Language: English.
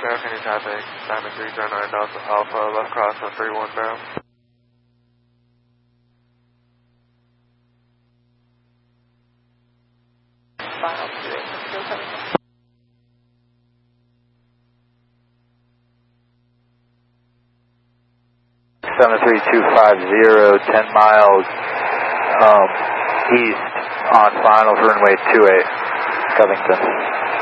Any traffic, Diamond 309 Delta Alpha, left cross on 31 barrel. Final 28, 73250, 10 miles east on final for runway 28, Covington.